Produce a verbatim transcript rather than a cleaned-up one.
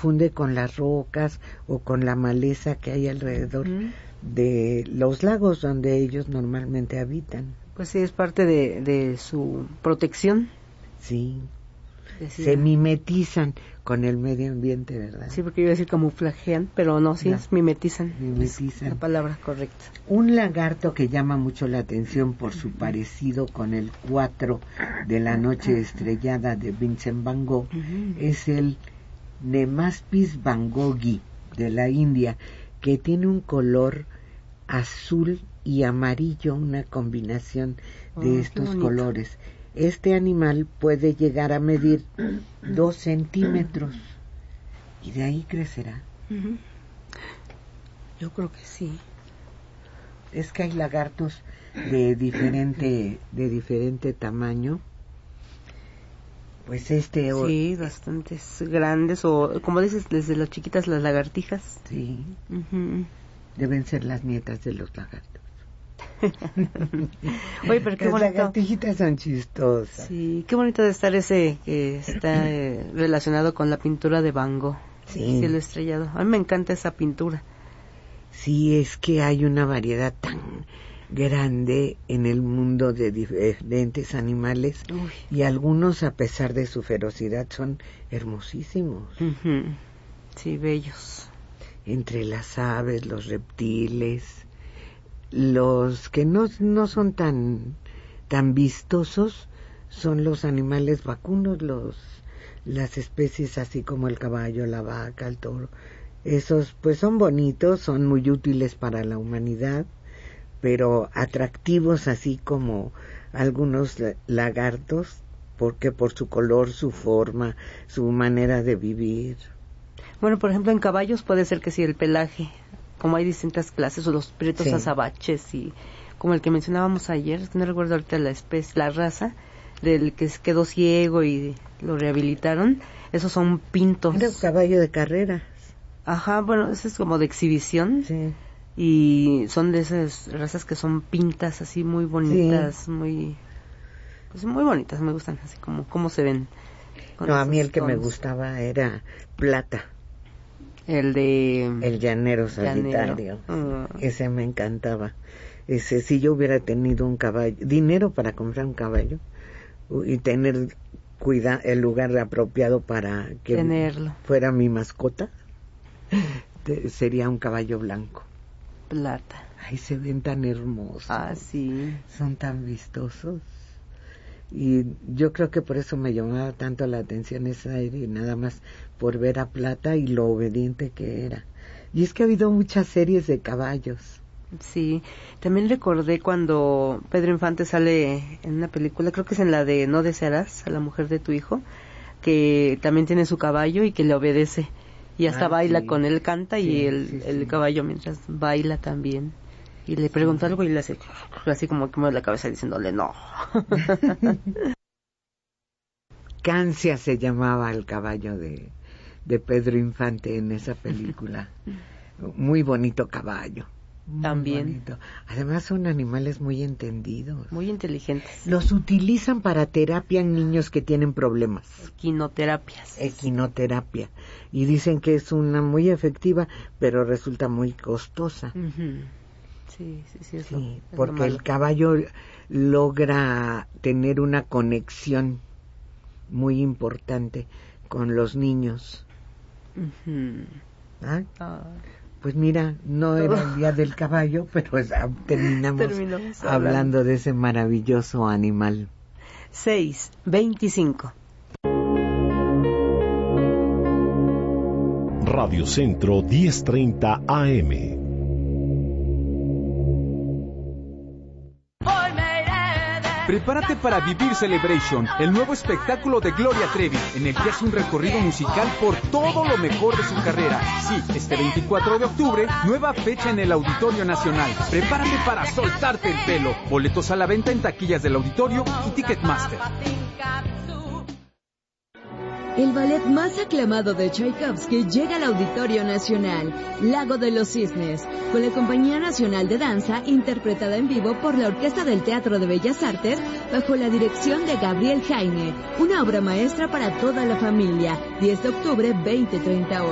confunde con las rocas o con la maleza que hay alrededor uh-huh. de los lagos donde ellos normalmente habitan. Pues sí, es parte de, de su protección. Sí, Decía. Se mimetizan con el medio ambiente, ¿verdad? Sí, porque iba a decir camuflajean, pero no, sí, no. es mimetizan. Mimetizan. Es la palabra correcta. Un lagarto que llama mucho la atención por su parecido con el cuatro de la noche estrellada de Vincent Van Gogh uh-huh. es el Nemaspis van Goghi de la India, que tiene un color azul y amarillo, una combinación de oh, estos colores. Este animal puede llegar a medir dos centímetros y de ahí crecerá. Uh-huh. Yo creo que sí. Es que hay lagartos de diferente de diferente tamaño. Pues este sí, bastantes grandes o como dices, desde las chiquitas las lagartijas. Sí. Uh-huh. Deben ser las nietas de los lagartos. Oye, pero qué las bonito. Las lagartijitas son chistosas. Sí, qué bonito de estar ese que está eh, relacionado con la pintura de Van Gogh. Sí. Cielo estrellado. A mí me encanta esa pintura. Sí, es que hay una variedad tan grande en el mundo de diferentes animales. Uy. Y algunos, a pesar de su ferocidad, son hermosísimos. Uh-huh. Sí, bellos. Entre las aves, los reptiles, los que no, no son tan, tan vistosos son los animales vacunos, los, las especies así como el caballo, la vaca, el toro. Esos pues son bonitos, son muy útiles para la humanidad, pero atractivos así como algunos lagartos, porque por su color, su forma, su manera de vivir. Bueno, por ejemplo, en caballos puede ser que sí, el pelaje, como hay distintas clases, o los prietos sí. azabaches, y como el que mencionábamos ayer, no recuerdo ahorita la especie, la raza, del que quedó ciego y lo rehabilitaron, esos son pintos. Era un caballo de carrera. Ajá, bueno, ese es como de exhibición. Sí. Y son de esas razas que son pintas así muy bonitas, sí. muy pues muy bonitas, me gustan así como cómo se ven. No, a mí el que tonos. me gustaba era plata. El de el llanero solitario. Uh. Ese me encantaba. Ese, si yo hubiera tenido un caballo, dinero para comprar un caballo y tener cuida el lugar apropiado para que tenerlo. Fuera mi mascota, te, sería un caballo blanco. Plata. Ay, se ven tan hermosos. Ah, sí. Son tan vistosos. Y yo creo que por eso me llamaba tanto la atención esa serie, nada más por ver a Plata y lo obediente que era. Y es que ha habido muchas series de caballos. Sí, también recordé cuando Pedro Infante sale en una película, creo que es en la de No desearás a la mujer de tu hijo, que también tiene su caballo y que le obedece. Y hasta ah, baila sí. con él, canta sí, y el, sí, el sí. caballo mientras baila también. Y le pregunta sí. algo y le hace así como que mueve la cabeza diciéndole no. Cancia se llamaba el caballo de, de Pedro Infante en esa película. Muy bonito caballo. Muy también. Bonito. Además son animales muy entendidos. Muy inteligentes. Los utilizan para terapia en niños que tienen problemas. Equinoterapias. Equinoterapia. Y dicen que es una muy efectiva, pero resulta muy costosa. Uh-huh. Sí, sí, sí, es sí lo, es porque lo el caballo logra tener una conexión muy importante con los niños. Uh-huh. ¿Ah? Ah. Pues mira, no era el día del caballo, pero terminamos, terminamos hablando. hablando de ese maravilloso animal. seis veinticinco. Radio Centro diez treinta A M. Prepárate para Vivir Celebration, el nuevo espectáculo de Gloria Trevi, en el que hace un recorrido musical por todo lo mejor de su carrera. Sí, este veinticuatro de octubre, nueva fecha en el Auditorio Nacional. Prepárate para soltarte el pelo. Boletos a la venta en taquillas del auditorio y Ticketmaster. El ballet más aclamado de Tchaikovsky llega al Auditorio Nacional, Lago de los Cisnes, con la Compañía Nacional de Danza, interpretada en vivo por la Orquesta del Teatro de Bellas Artes, bajo la dirección de Gabriel Jaime. Una obra maestra para toda la familia, diez de octubre, veinte treinta horas.